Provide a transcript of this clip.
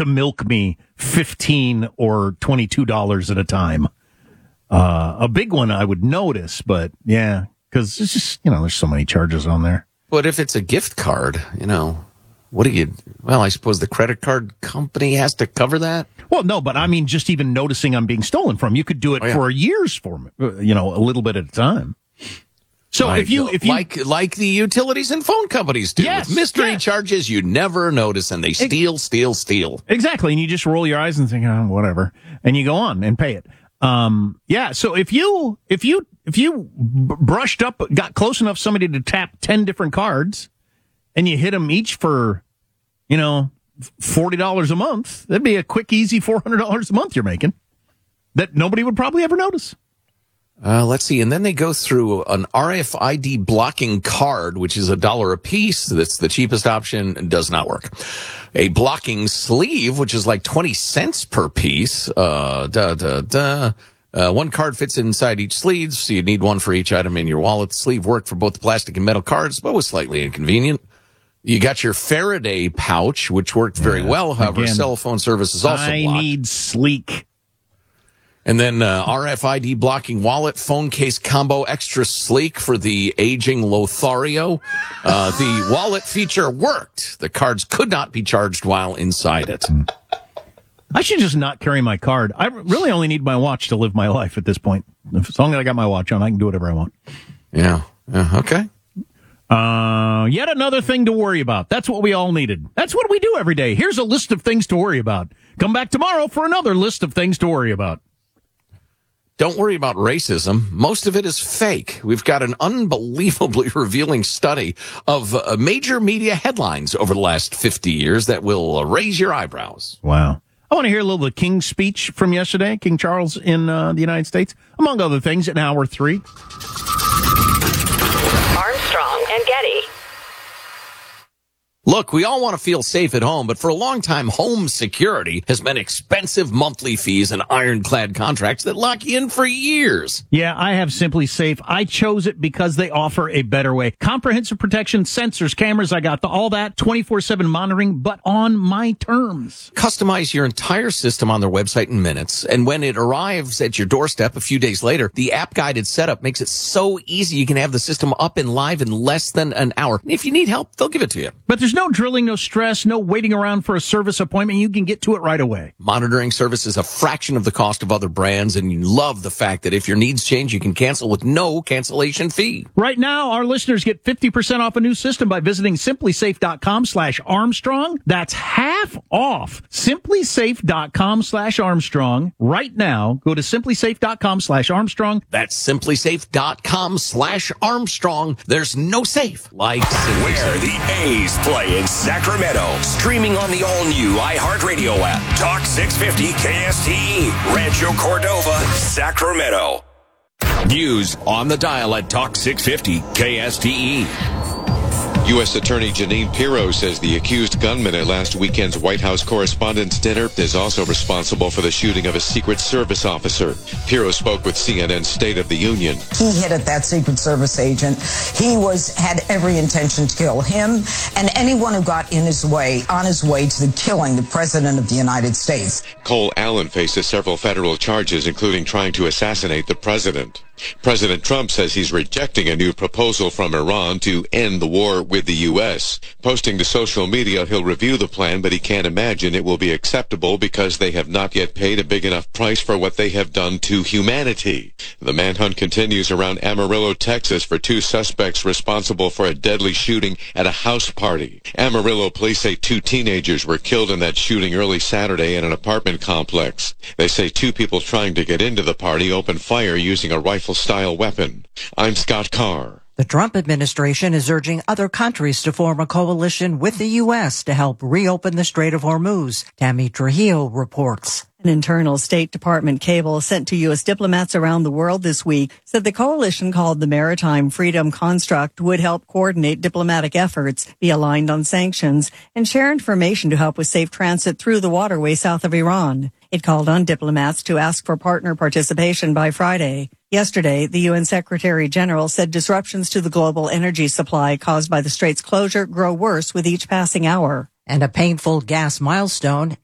to milk me $15 or $22 at a time. A big one I would notice, but yeah, because it's just, there's so many charges on there. But if it's a gift card, what do you, I suppose the credit card company has to cover that? Well, no, but I mean, just even noticing I'm being stolen from, you could do it for years for me, a little bit at a time. So if you like the utilities and phone companies do, yes, with mystery charges you never notice, and they steal. Exactly, and you just roll your eyes and think, oh, whatever, and you go on and pay it. So if you brushed up, got close enough somebody to tap 10 different cards, and you hit them each for, $40 a month, that'd be a quick, easy $400 a month you're making that nobody would probably ever notice. Let's see. And then they go through an RFID blocking card, which is $1 a piece. That's the cheapest option and does not work. A blocking sleeve, which is like 20 cents per piece. One card fits inside each sleeve, so you need one for each item in your wallet. The sleeve worked for both plastic and metal cards, but was slightly inconvenient. You got your Faraday pouch, which worked very well. However, cell phone service is also blocked. I need sleek. And then RFID blocking wallet, phone case combo, extra sleek for the aging Lothario. The wallet feature worked. The cards could not be charged while inside it. I should just not carry my card. I really only need my watch to live my life at this point. As long as I got my watch on, I can do whatever I want. Yeah. Okay. Yet another thing to worry about. That's what we all needed. That's what we do every day. Here's a list of things to worry about. Come back tomorrow for another list of things to worry about. Don't worry about racism. Most of it is fake. We've got an unbelievably revealing study of major media headlines over the last 50 years that will raise your eyebrows. Wow. I want to hear a little of the King's speech from yesterday, King Charles in the United States, among other things, in hour 3. Armstrong and Getty. Look, we all want to feel safe at home, but for a long time, home security has meant expensive monthly fees and ironclad contracts that lock you in for years. Yeah, I have Simply Safe. I chose it because they offer a better way. Comprehensive protection, sensors, cameras, I got all that, 24/7 monitoring, but on my terms. Customize your entire system on their website in minutes, and when it arrives at your doorstep a few days later, the app-guided setup makes it so easy you can have the system up and live in less than an hour. If you need help, they'll give it to you. But there's no drilling, no stress, no waiting around for a service appointment. You can get to it right away. Monitoring service is a fraction of the cost of other brands, and you love the fact that if your needs change, you can cancel with no cancellation fee. Right now, our listeners get 50% off a new system by visiting simplysafe.com/Armstrong. That's half off. Simplysafe.com/Armstrong. Right now, go to simplysafe.com/Armstrong. That's simplysafe.com/Armstrong. There's no safe like Simply Where Safe. the A's play in Sacramento. Streaming on the all-new iHeartRadio app. Talk 650 KSTE. Rancho Cordova, Sacramento. News on the dial at Talk 650 KSTE. U.S. Attorney Jeanine Pirro says the accused gunman at last weekend's White House Correspondents' Dinner is also responsible for the shooting of a Secret Service officer. Pirro spoke with CNN's State of the Union. He hit at that Secret Service agent. He had every intention to kill him and anyone who got in his way, on his way to killing the President of the United States. Cole Allen faces several federal charges, including trying to assassinate the president. President Trump says he's rejecting a new proposal from Iran to end the war with the U.S. Posting to social media, he'll review the plan, but he can't imagine it will be acceptable because they have not yet paid a big enough price for what they have done to humanity. The manhunt continues around Amarillo, Texas, for 2 suspects responsible for a deadly shooting at a house party. Amarillo police say 2 teenagers were killed in that shooting early Saturday in an apartment complex. They say 2 people trying to get into the party opened fire using a rifle-style weapon. I'm Scott Carr. The Trump administration is urging other countries to form a coalition with the U.S. to help reopen the Strait of Hormuz. Tammy Trujillo reports. An internal State Department cable sent to U.S. diplomats around the world this week said the coalition called the Maritime Freedom Construct would help coordinate diplomatic efforts, be aligned on sanctions, and share information to help with safe transit through the waterway south of Iran. It called on diplomats to ask for partner participation by Friday. Yesterday, the UN Secretary General said disruptions to the global energy supply caused by the strait's closure grow worse with each passing hour. And a painful gas milestone,